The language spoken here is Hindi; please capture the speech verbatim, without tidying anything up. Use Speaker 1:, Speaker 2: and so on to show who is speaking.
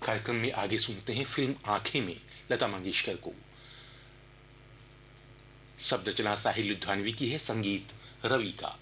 Speaker 1: कार्यक्रम में आगे सुनते हैं फिल्म आंखें में लता मंगेशकर को। शब्द रचना साहिल लुधियानवी की है, संगीत रवि का।